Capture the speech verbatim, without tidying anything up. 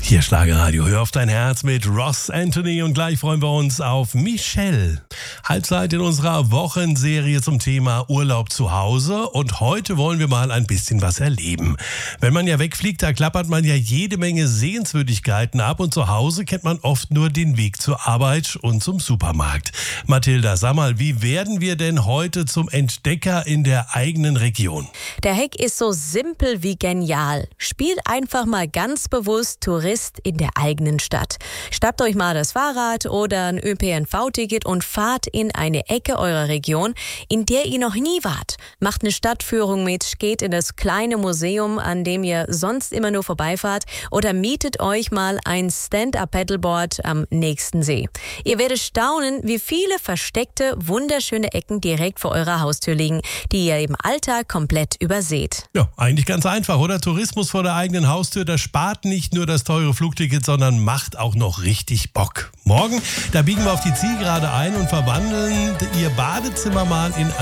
Hier Schlagerradio, hör auf dein Herz mit Ross Anthony und gleich freuen wir uns auf Michelle. Halbzeit in unserer Wochenserie zum Thema Urlaub zu Hause und heute wollen wir mal ein bisschen was erleben. Wenn man ja wegfliegt, da klappert man ja jede Menge Sehenswürdigkeiten ab und zu Hause kennt man oft nur den Weg zur Arbeit und zum Supermarkt. Mathilda, sag mal, wie werden wir denn heute zum Entdecker in der eigenen Region? Der Hack ist so simpel wie genial. Spielt einfach mal ganz bewusst Tourist in der eigenen Stadt. Schnappt euch mal das Fahrrad oder ein Ö P N V-Ticket und fahrt in eine Ecke eurer Region, in der ihr noch nie wart. Macht eine Stadtführung mit, geht in das kleine Museum, an dem ihr sonst immer nur vorbeifahrt, oder mietet euch mal ein Stand-Up-Paddleboard am nächsten See. Ihr werdet staunen, wie viele versteckte, wunderschöne Ecken direkt vor eurer Haustür liegen, die ihr im Alltag komplett überseht. Ja, eigentlich ganz einfach, oder? Tourismus vor der eigenen Haustür, das spart nicht nur das teure Flugticket, sondern macht auch noch richtig Bock. Morgen, da biegen wir auf die Zielgerade ein und verwandeln ihr Badezimmer mal in